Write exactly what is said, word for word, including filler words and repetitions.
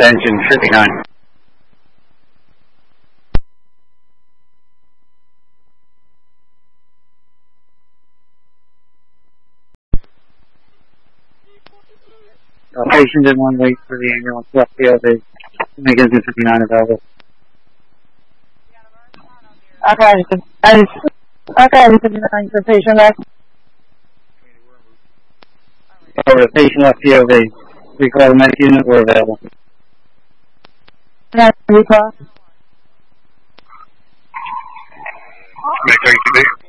Engine fifty-nine. Uh, patient in one wait for the ambulance left field is make engine fifty-nine available. Okay, okay, fifty-nine for patient left. Over the patient left field, they recall the medic unit or available. Yeah, recall. Make thirty-two.